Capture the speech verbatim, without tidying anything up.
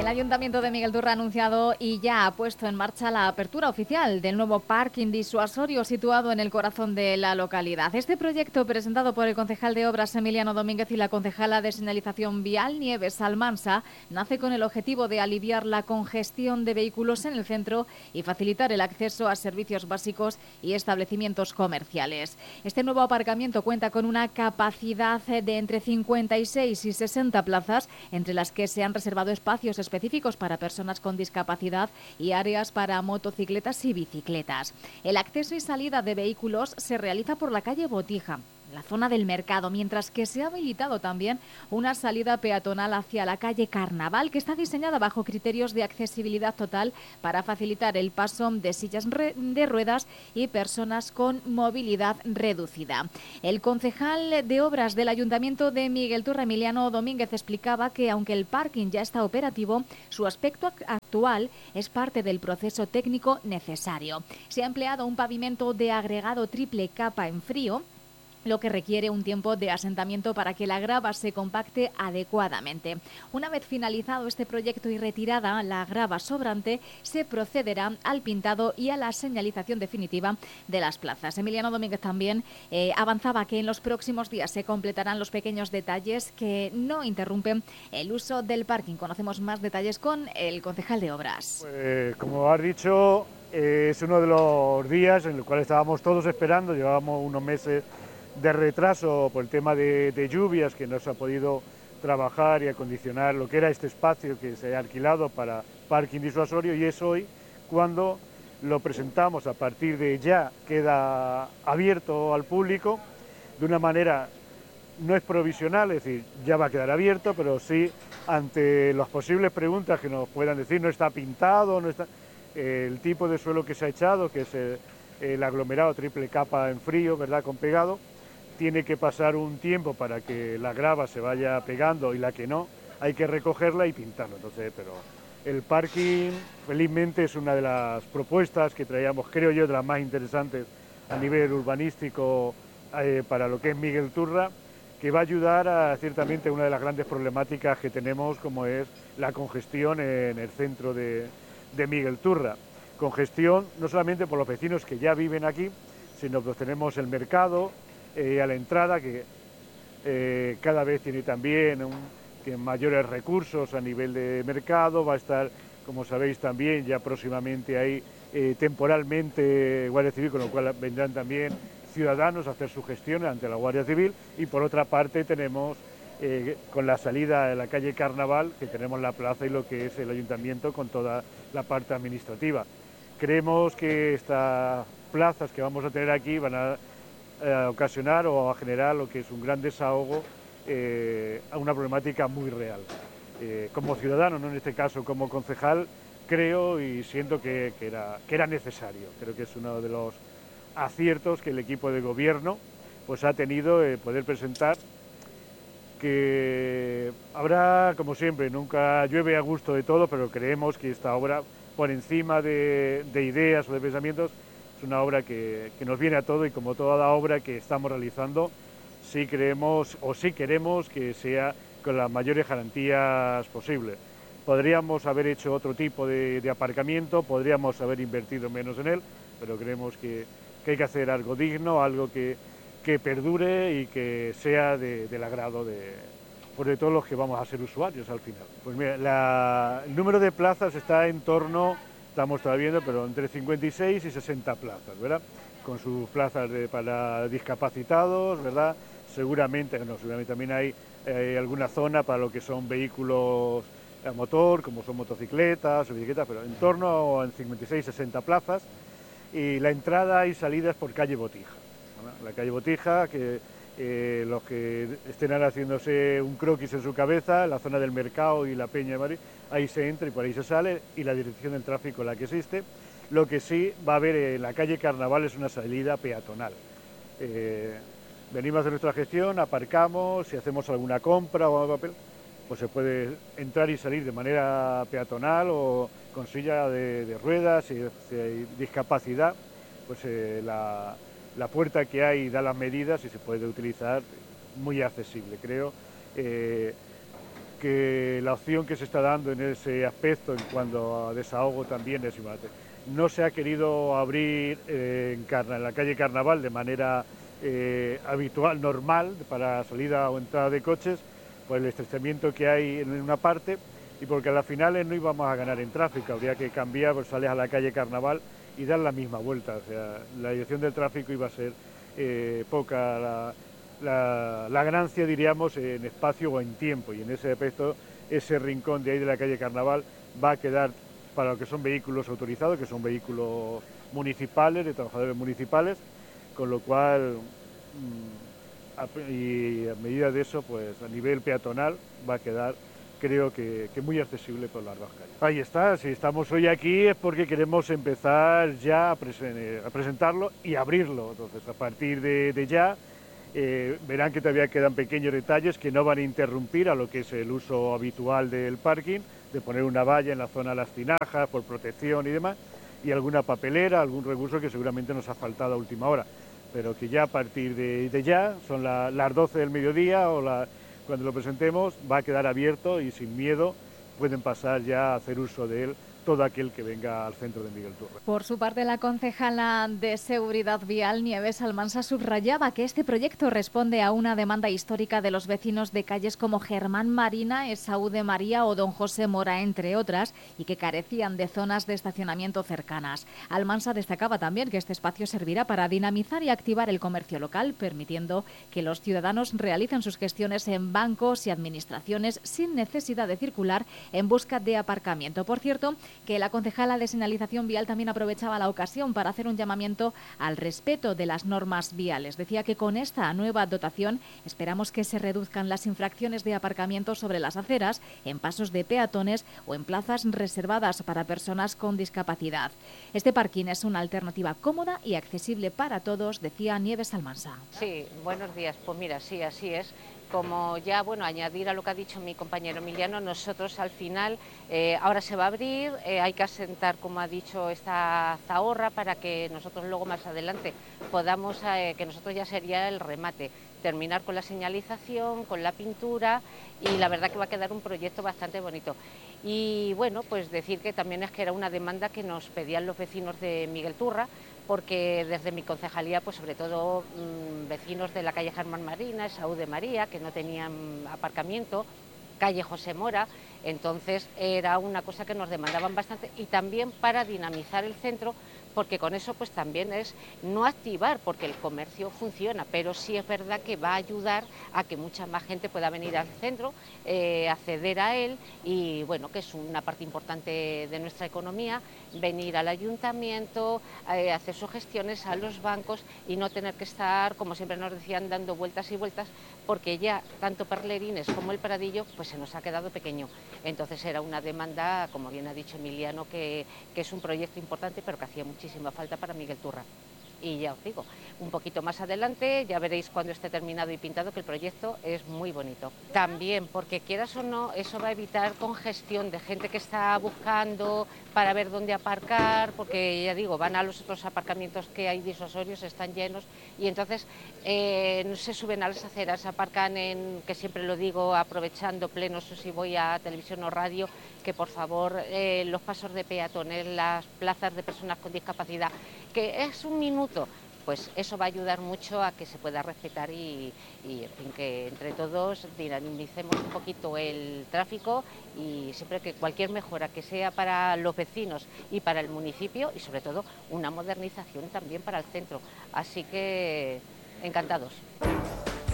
Ayuntamiento de Miguel Turra ha anunciado y ya ha puesto en marcha la apertura oficial del nuevo parking disuasorio situado en el corazón de la localidad. Este proyecto, presentado por el concejal de Obras Emiliano Domínguez y la concejala de Señalización Vial Nieves Almansa, nace con el objetivo de aliviar la congestión de vehículos en el centro y facilitar el acceso a servicios básicos y establecimientos comerciales. Este nuevo aparcamiento cuenta con una capacidad de entre cincuenta y seis y sesenta plazas, entre las que se han reservado espacios específicos para personas con discapacidad y áreas para motocicletas y bicicletas. El acceso y salida de vehículos se realiza por la calle Botija, la zona del mercado, mientras que se ha habilitado también una salida peatonal hacia la calle Carnaval, que está diseñada bajo criterios de accesibilidad total para facilitar el paso de sillas de ruedas y personas con movilidad reducida. El concejal de Obras del Ayuntamiento de Miguel Turra, Emiliano Domínguez, explicaba que aunque el parking ya está operativo, su aspecto actual es parte del proceso técnico necesario. Se ha empleado un pavimento de agregado triple capa en frío, lo que requiere un tiempo de asentamiento para que la grava se compacte adecuadamente. Una vez finalizado este proyecto y retirada la grava sobrante, se procederá al pintado y a la señalización definitiva de las plazas. Emiliano Domínguez también eh, avanzaba que en los próximos días se completarán los pequeños detalles que no interrumpen el uso del parking. Conocemos más detalles con el concejal de Obras. Pues, como has dicho, eh, es uno de los días en el cual estábamos todos esperando. Llevábamos unos meses de retraso por el tema de, de lluvias, que no se ha podido trabajar y acondicionar lo que era este espacio que se ha alquilado para parking disuasorio, y es hoy cuando lo presentamos. A partir de ya queda abierto al público de una manera, no es provisional, es decir, ya va a quedar abierto, pero sí ante las posibles preguntas que nos puedan decir, no está pintado, no está, eh, el tipo de suelo que se ha echado, que es el, el aglomerado triple capa en frío, ¿verdad?, con pegado, tiene que pasar un tiempo para que la grava se vaya pegando, y la que no, hay que recogerla y pintarla. Entonces, pero el parking, felizmente, es una de las propuestas que traíamos, creo yo, de las más interesantes a nivel urbanístico eh, para lo que es Miguel Turra, que va a ayudar a, ciertamente, una de las grandes problemáticas que tenemos, como es la congestión en el centro de, de Miguel Turra. Congestión no solamente por los vecinos que ya viven aquí, sino que tenemos el mercado, Eh, a la entrada, que eh, cada vez tiene también un, que mayores recursos a nivel de mercado. Va a estar, como sabéis también, ya próximamente ahí eh, temporalmente Guardia Civil, con lo cual vendrán también ciudadanos a hacer su gestión ante la Guardia Civil. Y por otra parte tenemos, eh, con la salida de la calle Carnaval, que tenemos la plaza y lo que es el ayuntamiento con toda la parte administrativa. Creemos que estas plazas que vamos a tener aquí van a a ocasionar o a generar lo que es un gran desahogo eh, a una problemática muy real. Eh, como ciudadano, no en este caso como concejal, creo y siento que, que, era, que era necesario. Creo que es uno de los aciertos que el equipo de gobierno pues ha tenido eh, poder presentar, que habrá, como siempre, nunca llueve a gusto de todo, pero creemos que esta obra, por encima de, de ideas o de pensamientos, es una obra que, que nos viene a todo, y como toda obra que estamos realizando, sí creemos o sí queremos que sea con las mayores garantías posibles. Podríamos haber hecho otro tipo de, de aparcamiento, podríamos haber invertido menos en él, pero creemos que, que hay que hacer algo digno, algo que, que perdure y que sea de, del agrado de, pues de todos los que vamos a ser usuarios al final. Pues mira, la, el número de plazas está en torno, estamos todavía viendo, pero entre cincuenta y seis y sesenta plazas, ¿verdad? Con sus plazas de, para discapacitados, ¿verdad? Seguramente, no, seguramente también hay eh, alguna zona para lo que son vehículos a motor, como son motocicletas o bicicletas, pero en torno a cincuenta y seis a sesenta plazas. Y la entrada y salida es por calle Botija, ¿verdad? La calle Botija, que eh, los que estén ahora haciéndose un croquis en su cabeza, la zona del mercado y la Peña de Madrid, ahí se entra y por ahí se sale, y la dirección del tráfico la que existe. Lo que sí va a haber en la calle Carnaval es una salida peatonal. Eh, venimos a hacer nuestra gestión, aparcamos, si hacemos alguna compra o algo, pues se puede entrar y salir de manera peatonal o con silla de, de ruedas. Si, si hay discapacidad, pues eh, la, la puerta que hay da las medidas y se puede utilizar, muy accesible, creo. Eh, que la opción que se está dando en ese aspecto en cuanto a desahogo también es importante. No se ha querido abrir eh, en, Carna, en la calle Carnaval de manera eh, habitual, normal, para salida o entrada de coches, por el estrechamiento que hay en una parte y porque a las finales no íbamos a ganar en tráfico, habría que cambiar, pues sales a la calle Carnaval y dar la misma vuelta, o sea, la dirección del tráfico iba a ser eh, poca la, la, la ganancia, diríamos, en espacio o en tiempo, y en ese aspecto, ese rincón de ahí de la calle Carnaval va a quedar para lo que son vehículos autorizados, que son vehículos municipales, de trabajadores municipales, con lo cual, y a medida de eso, pues a nivel peatonal va a quedar, creo que, que muy accesible por las dos calles. Ahí está, si estamos hoy aquí es porque queremos empezar ya a, presen a presentarlo y abrirlo. Entonces, a partir de, de ya, eh, verán que todavía quedan pequeños detalles que no van a interrumpir a lo que es el uso habitual del parking, de poner una valla en la zona de las tinajas por protección y demás, y alguna papelera, algún recurso que seguramente nos ha faltado a última hora, pero que ya a partir de, de ya, son la, las doce del mediodía o la, cuando lo presentemos, va a quedar abierto y sin miedo pueden pasar ya a hacer uso de él todo aquel que venga al centro de Miguel Turra. Por su parte, la concejala de Seguridad Vial, Nieves Almansa, subrayaba que este proyecto responde a una demanda histórica de los vecinos de calles como Germán Marina, Esaú de María o Don José Mora, entre otras, y que carecían de zonas de estacionamiento cercanas. Almansa destacaba también que este espacio servirá para dinamizar y activar el comercio local, permitiendo que los ciudadanos realicen sus gestiones en bancos y administraciones sin necesidad de circular en busca de aparcamiento. Por cierto, que la concejala de señalización vial también aprovechaba la ocasión para hacer un llamamiento al respeto de las normas viales. Decía que con esta nueva dotación esperamos que se reduzcan las infracciones de aparcamiento sobre las aceras, en pasos de peatones o en plazas reservadas para personas con discapacidad. Este parking es una alternativa cómoda y accesible para todos, decía Nieves Almansa. Sí, buenos días. Pues mira, sí, así es. Como ya, bueno, añadir a lo que ha dicho mi compañero Emiliano, nosotros al final, eh, ahora se va a abrir, eh, hay que asentar, como ha dicho, esta zahorra para que nosotros luego más adelante podamos, eh, que nosotros ya sería el remate, terminar con la señalización, con la pintura, y la verdad que va a quedar un proyecto bastante bonito. Y bueno, pues decir que también es que era una demanda que nos pedían los vecinos de Miguel Turra, porque desde mi concejalía, pues sobre todo mmm, vecinos de la calle Germán Marina, Esaú de María, que no tenían aparcamiento, calle José Mora, entonces era una cosa que nos demandaban bastante, y también para dinamizar el centro, porque con eso pues también es no activar, porque el comercio funciona, pero sí es verdad que va a ayudar a que mucha más gente pueda venir al centro, eh, acceder a él, y bueno, que es una parte importante de nuestra economía, venir al ayuntamiento, eh, hacer sus gestiones a los bancos y no tener que estar, como siempre nos decían, dando vueltas y vueltas, porque ya tanto Perlerines como el Pradillo pues se nos ha quedado pequeño. Entonces era una demanda, como bien ha dicho Emiliano, que, que es un proyecto importante, pero que hacía muchísima falta para Miguel Turra. Y ya os digo, un poquito más adelante ya veréis cuando esté terminado y pintado que el proyecto es muy bonito. También, porque quieras o no, eso va a evitar congestión de gente que está buscando para ver dónde aparcar, porque ya digo, van a los otros aparcamientos que hay disuasorios, están llenos, y entonces eh, no se suben a las aceras, aparcan en, que siempre lo digo, aprovechando plenos, si voy a televisión o radio, que por favor eh, los pasos de peatones, las plazas de personas con discapacidad, que es un minuto, pues eso va a ayudar mucho a que se pueda respetar y, y en fin, que entre todos dinamicemos un poquito el tráfico, y siempre que cualquier mejora que sea para los vecinos y para el municipio, y sobre todo una modernización también para el centro. Así que encantados.